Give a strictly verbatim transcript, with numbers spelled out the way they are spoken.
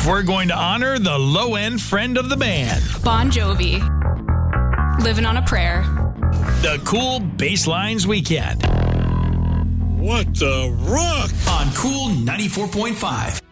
we're going to honor the low-end friend of the band. Bon Jovi. Living on a Prayer. The Cool Basslines Weekend. What the rock? On Cool ninety-four point five.